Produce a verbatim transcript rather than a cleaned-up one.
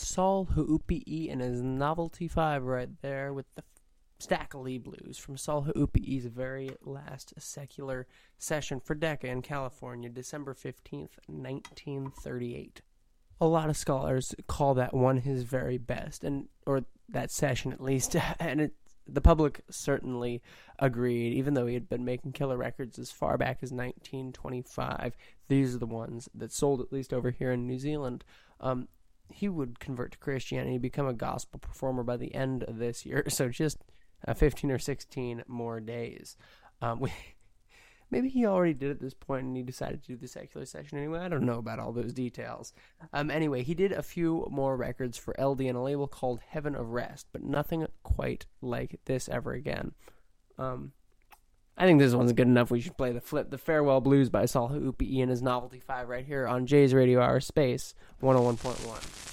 Saul Hu'upi'i and his Novelty five right there with the Stack of Lee Blues from Saul Hu'upi'i's very last secular session for Decca in California, December fifteenth, nineteen thirty-eight. A lot of scholars call that one his very best, and or that session at least, and it, the public certainly agreed, even though he had been making killer records as far back as nineteen twenty-five. These are the ones that sold, at least over here in New Zealand. Um, he would convert to Christianity, become a gospel performer by the end of this year, so just uh, fifteen or sixteen more days. Um, we, maybe he already did at this point and he decided to do the secular session anyway. I don't know about all those details. Um, anyway, he did a few more records for L D and a label called Heaven of Rest, but nothing quite like this ever again. Um, I think this one's good enough. We should play the flip, the Farewell Blues by Saul Hu'upi'i and his Novelty five right here on Jay's Radio Hour Space one oh one point one.